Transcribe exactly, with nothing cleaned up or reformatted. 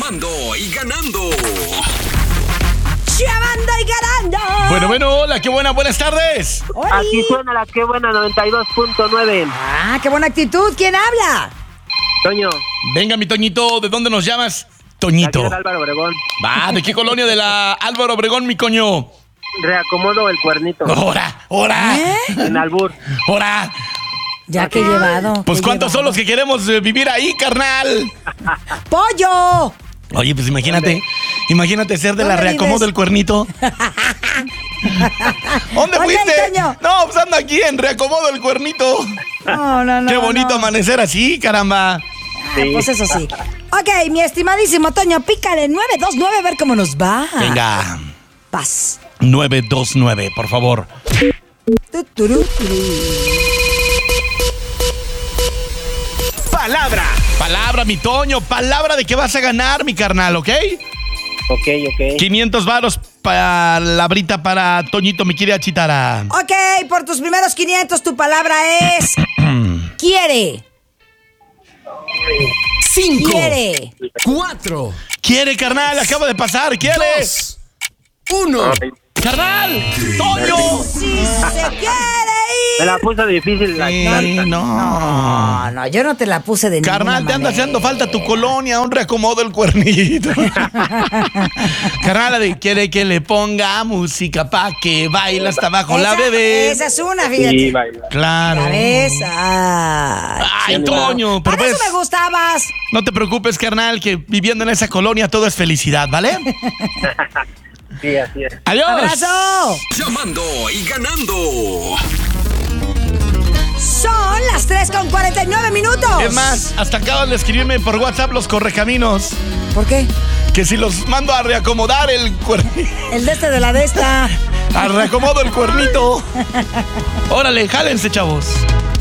Llamando y ganando. Llamando y ganando. Bueno, bueno, hola, qué buena, buenas tardes. ¡Oli! Aquí suena la que buena noventa y dos punto nueve. Ah, qué buena actitud. ¿Quién habla? Toño, Venga, mi Toñito, ¿de dónde nos llamas? aquí Toñito. es Álvaro Obregón. Va, ¿de qué colonia de la Álvaro Obregón, mi coño? Reacomodo el cuernito. ¡Hora, hora! ¿Eh? En albur. ¡Hora! Ya que llevado. Pues qué ¿cuántos son llevado. los que queremos eh, vivir ahí, carnal? ¡Pollo! Oye, pues imagínate, imagínate ser de la ¿Dónde Reacomodo vives? el Cuernito. ¿Dónde Ok, fuiste? Toño. No, pues ando aquí en Reacomodo el Cuernito. No, no, no. Qué bonito no. amanecer así, caramba. Ah, pues eso sí. Ok, mi estimadísimo Toño, pícale nueve dos nueve a ver cómo nos va. Venga, Paz. nueve dos nueve, por favor. Tu, turú, turú. Palabra. Palabra, mi Toño. Palabra de que vas a ganar, mi carnal, ¿ok? Ok, ok. quinientos varos palabrita para Toñito, mi querida Chitara. Ok, por tus primeros quinientos, tu palabra es... quiere. Cinco, Quiere. cuatro, Quiere, carnal, acaba de pasar, quiere. dos, uno. Carnal, Toño. Si se quiere Me ir. la puso difícil la Sí, chanta. no. No, no, yo no te la puse de Carnal, ninguna te anda manera. haciendo falta tu colonia, un reacomodo el cuernito. Carnal, de- quiere que le ponga música pa' que baile hasta abajo la Esa- bebé. Esa es una, Sí, fíjate. baila. Claro. Ya ves. Ay, Ay, chulo. Toño, pero Para eso pues, me gustabas. no te preocupes, carnal, que viviendo en esa colonia todo es felicidad, ¿vale? Sí, así es. Adiós. ¡Abrazo! Llamando y ganando. Son las tres con cuarenta y nueve minutos. Es más, hasta acaban de escribirme por WhatsApp los correcaminos ¿Por qué? que si los mando a reacomodar el cuernito, El de este de la de esta. a reacomodo el cuernito. Órale, jálense, chavos.